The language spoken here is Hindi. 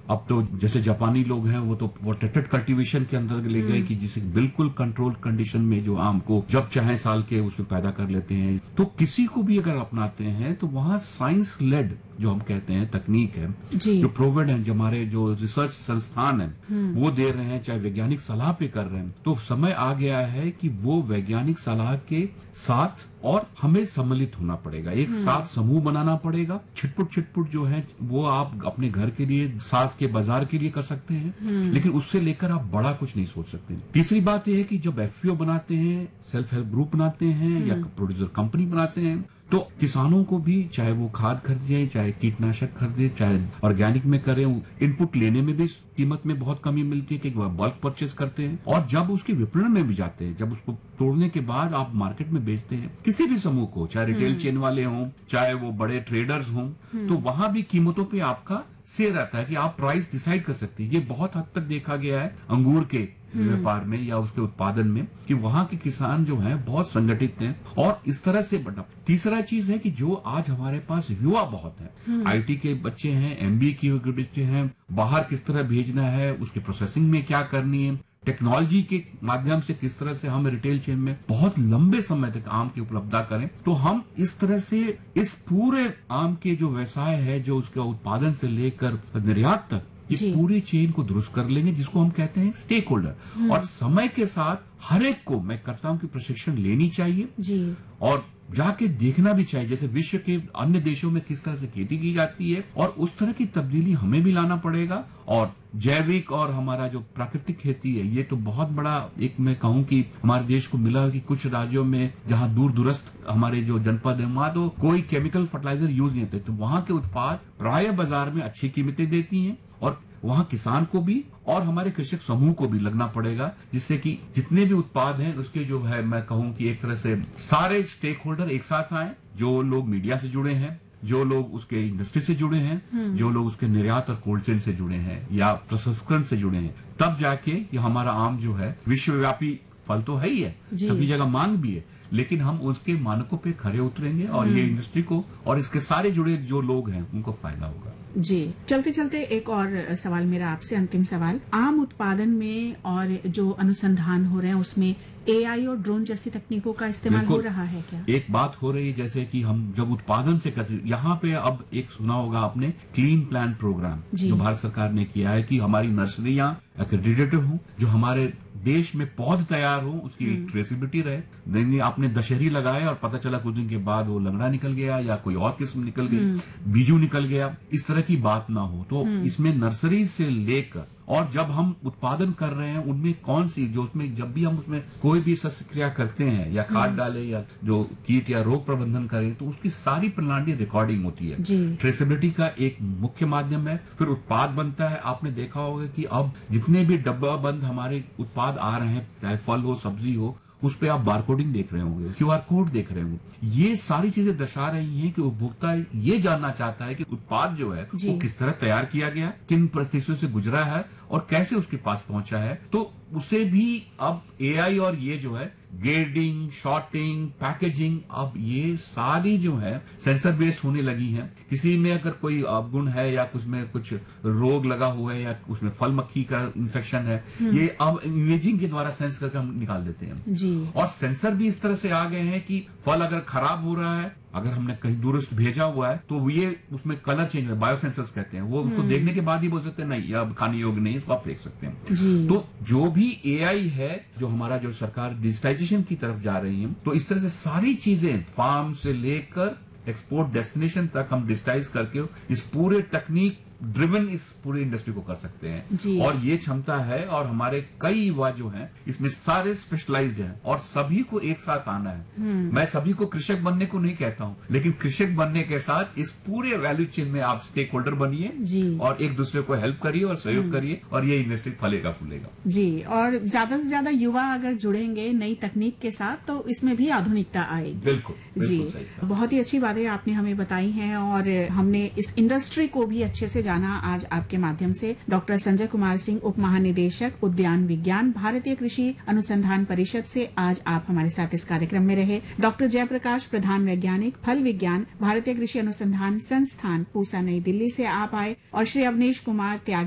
अब तो जैसे जापानी लोग हैं वो तो प्रोटेक्टेड कल्टीवेशन के अंदर ले गए कि जिसे बिल्कुल कंट्रोल कंडीशन में जो आम को जब चाहे साल के उसमें पैदा कर लेते हैं। तो किसी को भी अगर अपनाते हैं तो वहां साइंस लेड जो हम कहते हैं तकनीक है, जो प्रोविड है, जो हमारे जो रिसर्च संस्थान है वो दे रहे हैं, चाहे वैज्ञानिक सलाह पे कर रहे हैं, तो समय आ गया है कि वो वैज्ञानिक सलाह के साथ और हमें सम्मिलित होना पड़ेगा, एक साथ समूह बनाना पड़ेगा। छिटपुट जो है वो आप अपने घर के लिए, साथ के बाजार के लिए कर सकते हैं, लेकिन उससे लेकर आप बड़ा कुछ नहीं सोच सकते। तीसरी बात यह है कि जब एफपीओ बनाते हैं, सेल्फ हेल्प ग्रुप बनाते हैं या प्रोड्यूसर कंपनी बनाते हैं, तो किसानों को भी चाहे वो खाद खरीदें, चाहे कीटनाशक खरीदें, चाहे ऑर्गेनिक में करें, इनपुट लेने में भी कीमत में बहुत कमी मिलती है कि बल्क परचेज करते हैं। और जब उसके विपणन में भी जाते हैं, जब उसको तोड़ने के बाद आप मार्केट में बेचते हैं किसी भी समूह को, चाहे रिटेल चेन वाले हों, चाहे वो बड़े ट्रेडर्स हों, तो वहां भी कीमतों पे आपका से रहता है कि आप प्राइस डिसाइड कर सकते हैं। ये बहुत हद तक देखा गया है अंगूर के व्यापार में या उसके उत्पादन में कि वहां के किसान जो हैं बहुत संगठित हैं और इस तरह से बढ़ा। तीसरा चीज है कि जो आज हमारे पास युवा बहुत है, आईटी के बच्चे हैं, एमबीए के बच्चे हैं, बाहर किस तरह भेजना है, उसकी प्रोसेसिंग में क्या करनी है, टेक्नोलॉजी के माध्यम से किस तरह से हम रिटेल चेन में बहुत लंबे समय तक आम की उपलब्धता करें। तो हम इस तरह से इस पूरे आम के जो व्यवसाय है, जो उसका उत्पादन से लेकर निर्यात तक, ये पूरी चेन को दुरुस्त कर लेंगे, जिसको हम कहते हैं स्टेक होल्डर। और समय के साथ हर एक को मैं करता हूं कि प्रशिक्षण लेनी चाहिए और जाके देखना भी चाहिए, जैसे विश्व के अन्य देशों में किस तरह से खेती की जाती है, और उस तरह की तब्दीली हमें भी लाना पड़ेगा। और जैविक और हमारा जो प्राकृतिक खेती है, ये तो बहुत बड़ा एक मैं कहूं कि हमारे देश को मिला कि कुछ राज्यों में जहां दूर दूरस्थ हमारे जो जनपद है वहां तो कोई केमिकल फर्टिलाइजर यूज नहीं होते, तो वहां के उत्पाद प्राय बाजार में अच्छी कीमतें देती हैं और वहां किसान को भी और हमारे कृषक समूह को भी लगना पड़ेगा, जिससे कि जितने भी उत्पाद हैं उसके जो है मैं कहूं कि एक तरह से सारे स्टेक होल्डर एक साथ आए, जो लोग मीडिया से जुड़े हैं, जो लोग उसके इंडस्ट्री से जुड़े हैं, जो लोग उसके निर्यात और कोल्ड चेन से जुड़े हैं या प्रसंस्करण से जुड़े हैं, तब जाके ये हमारा आम जो है विश्वव्यापी फल तो है ही है, सभी जगह मांग भी है, लेकिन हम उसके मानकों पे खरे उतरेंगे और ये इंडस्ट्री को और इसके सारे जुड़े जो लोग हैं उनको फायदा होगा। जी, चलते चलते एक और सवाल मेरा आपसे, अंतिम सवाल, आम उत्पादन में और जो अनुसंधान हो रहे हैं उसमें एआई और ड्रोन जैसी तकनीकों का इस्तेमाल हो रहा है क्या? एक बात हो रही है जैसे कि हम जब उत्पादन से करते, यहाँ पे अब एक सुना होगा आपने क्लीन प्लांट प्रोग्राम जो भारत सरकार ने किया है कि हमारी नर्सरियां एक्रेडिटेड हों, जो हमारे देश में पौध तैयार हो, उसकी ट्रेसिबिलिटी रहे। नहीं आपने दशहरी लगाया और पता चला कुछ दिन के बाद वो लंगड़ा निकल गया या कोई और किस्म निकल गई, बीजू निकल गया, इस तरह की बात ना हो। तो इसमें नर्सरी से लेकर और जब हम उत्पादन कर रहे हैं उनमें कौन सी जो उसमें जब भी हम उसमें कोई भी शस्त्रक्रिया करते हैं या खाद डालें या जो कीट या रोग प्रबंधन करें, तो उसकी सारी प्रणाली रिकॉर्डिंग होती है। ट्रेसेबिलिटी का एक मुख्य माध्यम है। फिर उत्पाद बनता है, आपने देखा होगा कि अब जितने भी डब्बा बंद हमारे उत्पाद आ रहे हैं, चाहे फल हो सब्जी हो, उस पे आप बारकोडिंग देख रहे होंगे, क्यूआर कोड देख रहे होंगे। ये सारी चीजें दर्शा रही हैं कि उपभोक्ता ये जानना चाहता है कि उत्पाद जो है वो किस तरह तैयार किया गया, किन परिस्थितियों से गुजरा है और कैसे उसके पास पहुंचा है। तो उसे भी अब एआई और ये जो है ग्रेडिंग, शॉर्टिंग, पैकेजिंग, अब ये सारी जो है सेंसर बेस्ड होने लगी हैं। किसी में अगर कोई अवगुण है या उसमें कुछ रोग लगा हुआ है या उसमें फल मक्खी का इन्फेक्शन है, ये अब इमेजिंग के द्वारा सेंस करके हम निकाल देते हैं। और सेंसर भी इस तरह से आ गए हैं कि फल अगर खराब हो रहा है, अगर हमने कहीं दूरस्थ भेजा हुआ है, तो ये उसमें कलर चेंज है, बायोसेंसर्स कहते हैं, वो उसको देखने के बाद ही बोल सकते हैं नहीं अब खाने योग्य नहीं, इसको आप फेंक सकते हैं। तो जो भी एआई है, जो हमारा जो सरकार डिजिटाइजेशन की तरफ जा रही है, तो इस तरह से सारी चीजें फार्म से लेकर एक्सपोर्ट डेस्टिनेशन तक हम डिजिटाइज करके इस पूरे तकनीक ड्रिवन इस पूरी इंडस्ट्री को कर सकते हैं। और ये क्षमता है और हमारे कई युवा जो हैं इसमें सारे स्पेशलाइज्ड हैं और सभी को एक साथ आना है। मैं सभी को कृषक बनने को नहीं कहता हूं, लेकिन कृषक बनने के साथ इस पूरे वैल्यू चेन में आप स्टेक होल्डर बनिए और एक दूसरे को हेल्प करिए और सहयोग करिए और ये इंडस्ट्री फलेगा फूलेगा। जी, और ज्यादा से ज्यादा युवा अगर जुड़ेंगे नई तकनीक के साथ तो इसमें भी आधुनिकता आएगी। बिल्कुल जी, बहुत ही अच्छी बातें आपने हमें बताई हैं और हमने इस इंडस्ट्री को भी अच्छे से जाना आज आपके माध्यम से। डॉक्टर संजय कुमार सिंह, उप महानिदेशक उद्यान विज्ञान, भारतीय कृषि अनुसंधान परिषद से आज आप हमारे साथ इस कार्यक्रम में रहे। डॉक्टर जयप्रकाश, प्रधान वैज्ञानिक, फल विज्ञान, भारतीय कृषि अनुसंधान संस्थान, पूसा, नई दिल्ली से आप आए। और श्री अवनीश कुमार त्यागी,